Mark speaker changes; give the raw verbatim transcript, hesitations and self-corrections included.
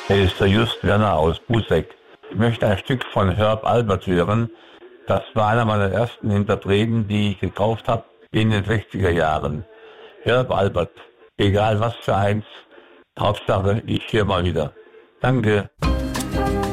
Speaker 1: Hier ist der Just Werner aus Busseck. Ich möchte ein Stück von Herb Alpert hören. Das war einer meiner ersten Interpreten, die ich gekauft habe in den sechziger Jahren. Herb Alpert, egal was für eins, Hauptsache ich höre mal wieder. Danke.